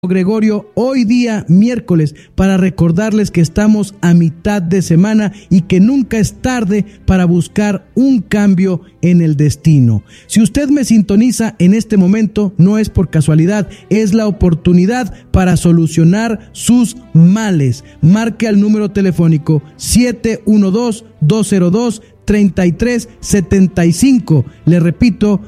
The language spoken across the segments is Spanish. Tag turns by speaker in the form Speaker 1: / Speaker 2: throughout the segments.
Speaker 1: Gregorio, hoy día miércoles, para recordarles que estamos a mitad de semana y que nunca es tarde para buscar un cambio en el destino. Si usted me sintoniza en este momento, no es por casualidad, es la oportunidad para solucionar sus males. Marque al número telefónico 712-202-3375. Le repito,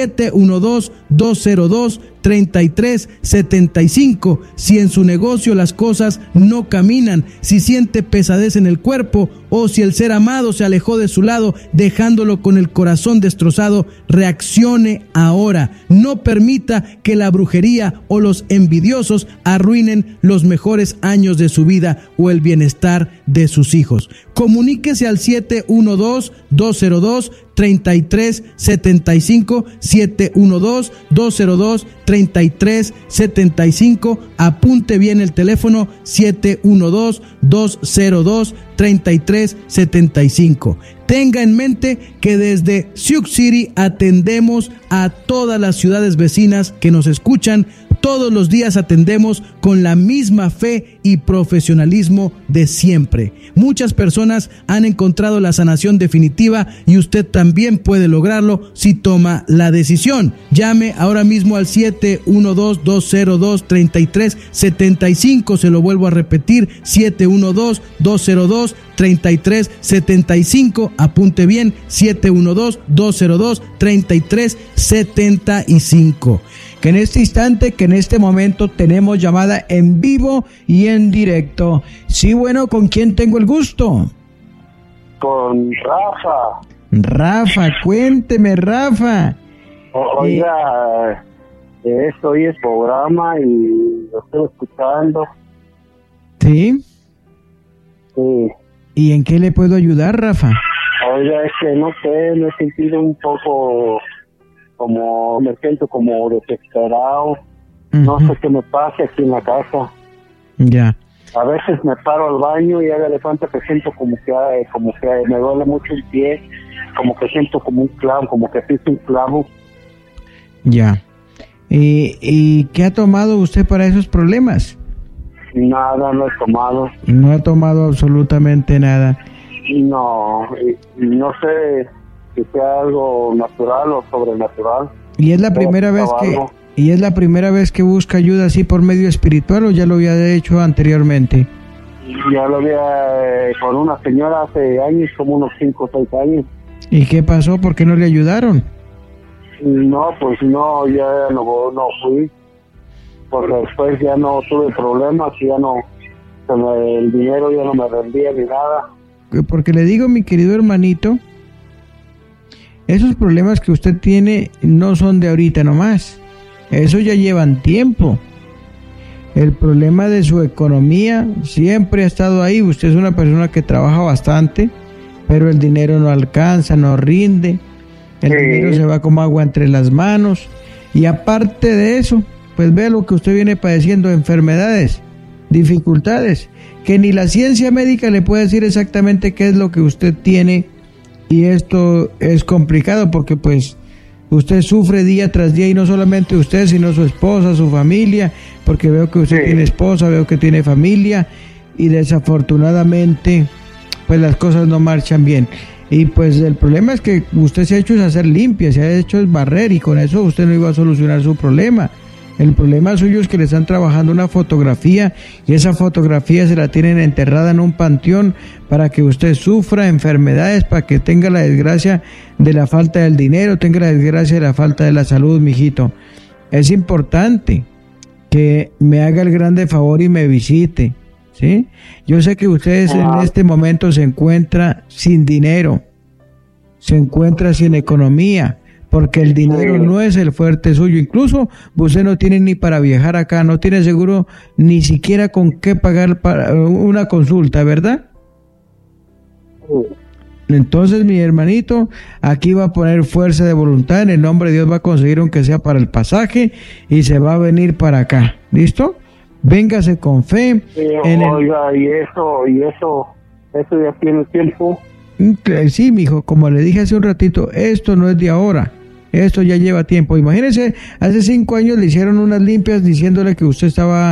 Speaker 1: 712-202-3375. Si en su negocio las cosas no caminan, si siente pesadez en el cuerpo o si el ser amado se alejó de su lado dejándolo con el corazón destrozado, reaccione ahora. No permita que la brujería o los envidiosos arruinen los mejores años de su vida o el bienestar de sus hijos. Comuníquese al 712-202-3375, 712-202-3375. Apunte bien el teléfono, 712-202-3375. Tenga en mente que desde Sioux City atendemos a todas las ciudades vecinas que nos escuchan. Todos los días atendemos con la misma fe y profesionalismo de siempre. Muchas personas han encontrado la sanación definitiva y usted también puede lograrlo si toma la decisión. Llame ahora mismo al 712-202-3375. Se lo vuelvo a repetir, 712-202-3375. Apunte bien, 712-202-3375. Que en este instante, que en este momento tenemos llamada en vivo y en directo. Sí, bueno, ¿con quién tengo el gusto?
Speaker 2: Con Rafa.
Speaker 1: Rafa, cuénteme, Rafa.
Speaker 2: Oiga, estoy en el programa y lo estoy escuchando.
Speaker 1: ¿Sí?
Speaker 2: Sí.
Speaker 1: ¿Y en qué le puedo ayudar, Rafa?
Speaker 2: Oiga, es que no sé, me he sentido un poco... me siento como desesperado. No sé qué me pasa aquí en la casa.
Speaker 1: Ya.
Speaker 2: A veces me paro al baño y haga de cuenta que siento como que me duele mucho el pie, como que siento como un clavo, como que piso un clavo.
Speaker 1: Ya. ¿Y qué ha tomado usted para esos problemas?
Speaker 2: Nada, no he tomado.
Speaker 1: No ha tomado absolutamente nada.
Speaker 2: No sé si sea algo natural o sobrenatural.
Speaker 1: ¿Y es la primera vez que busca ayuda así por medio espiritual o ya lo había hecho anteriormente?
Speaker 2: Ya lo había con una señora hace años, como unos 5 o 6 años.
Speaker 1: ¿Y qué pasó? ¿Por qué no le ayudaron?
Speaker 2: No, pues no, ya no fui, porque después ya no tuve problemas, ya no, el dinero ya no me rendía ni nada.
Speaker 1: Porque le digo, mi querido hermanito, esos problemas que usted tiene no son de ahorita nomás. Eso ya llevan tiempo. El problema de su economía siempre ha estado ahí. Usted es una persona que trabaja bastante, pero el dinero no alcanza, no rinde. El dinero se va como agua entre las manos. Y aparte de eso, pues vea lo que usted viene padeciendo: enfermedades, dificultades, que ni la ciencia médica le puede decir exactamente qué es lo que usted tiene. Y esto es complicado porque pues usted sufre día tras día, y no solamente usted, sino su esposa, su familia, porque veo que usted tiene esposa, veo que tiene familia, y desafortunadamente pues las cosas no marchan bien. Y pues el problema es que usted se ha hecho es hacer limpia, se ha hecho es barrer, y con eso usted no iba a solucionar su problema. El problema suyo es que le están trabajando una fotografía, y esa fotografía se la tienen enterrada en un panteón para que usted sufra enfermedades, para que tenga la desgracia de la falta del dinero, tenga la desgracia de la falta de la salud, mijito. Es importante que me haga el grande favor y me visite, ¿sí? Yo sé que usted en este momento se encuentra sin dinero, se encuentra sin economía, porque el dinero no es el fuerte suyo. Incluso usted no tiene ni para viajar acá, no tiene seguro ni siquiera con qué pagar para una consulta, ¿verdad? Entonces, mi hermanito, aquí va a poner fuerza de voluntad, en el nombre de Dios va a conseguir aunque sea para el pasaje y se va a venir para acá. ¿Listo? Véngase con fe.
Speaker 2: Oiga, y eso ya tiene tiempo.
Speaker 1: Sí, mijo, como le dije hace un ratito, esto no es de ahora. Esto ya lleva tiempo. Imagínese, hace 5 años le hicieron unas limpias diciéndole que usted estaba